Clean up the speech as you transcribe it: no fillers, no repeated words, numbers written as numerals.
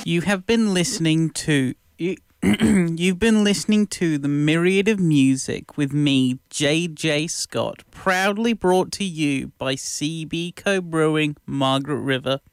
You have been listening to. You've been listening to The Myriad of Music with me, JJ Scott, proudly brought to you by CB Co Brewing, Margaret River.